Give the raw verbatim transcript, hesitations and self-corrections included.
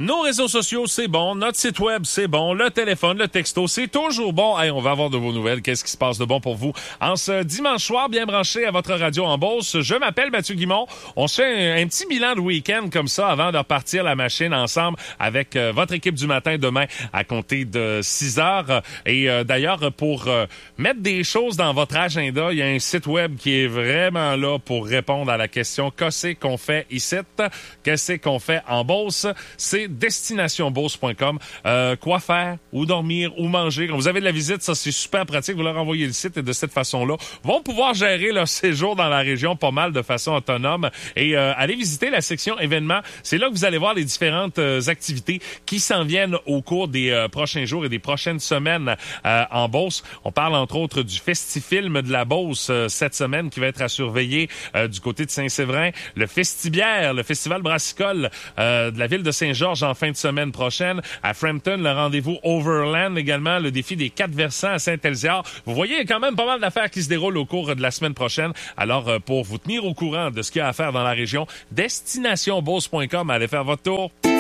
Nos réseaux sociaux, c'est bon. Notre site web, c'est bon. Le téléphone, le texto, c'est toujours bon. Hey, on va avoir de vos nouvelles. Qu'est-ce qui se passe de bon pour vous en ce dimanche soir, bien branché à votre radio en Beauce? Je m'appelle Mathieu Guimond. On se fait un, un petit bilan de week-end comme ça avant de repartir la machine ensemble avec euh, votre équipe du matin demain à compter de six heures. Et euh, d'ailleurs, pour euh, mettre des choses dans votre agenda, il y a un site web qui est vraiment là pour répondre à la question qu'est-ce qu'on fait ici? Qu'est-ce qu'on fait en Beauce? C'est destination beauce point com. Euh, quoi faire, où dormir, où manger. Quand vous avez de la visite, ça, c'est super pratique. Vous leur envoyez le site et de cette façon-là, vont pouvoir gérer leur séjour dans la région pas mal de façon autonome et euh, aller visiter la section événements. C'est là que vous allez voir les différentes euh, activités qui s'en viennent au cours des euh, prochains jours et des prochaines semaines euh, en Beauce. On parle entre autres du Festifilm de la Beauce euh, cette semaine qui va être à surveiller euh, du côté de Saint-Séverin. Le Festibière, le festival brassicole euh, de la ville de Saint-Georges en fin de semaine prochaine. À Frampton, le rendez-vous Overland également, le défi des quatre versants à Saint-Elziard. Vous voyez, il y a quand même pas mal d'affaires qui se déroulent au cours de la semaine prochaine. Alors, euh, pour vous tenir au courant de ce qu'il y a à faire dans la région, destination beauce point com, allez faire votre tour.